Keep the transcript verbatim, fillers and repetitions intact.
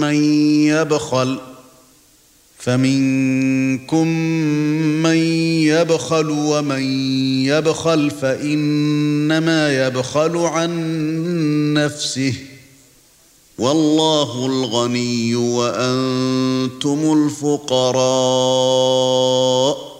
من يبخل فمنكم من يبخل ومن يبخل فإنما يبخل عن نفسه والله الغني وأنتم الفقراء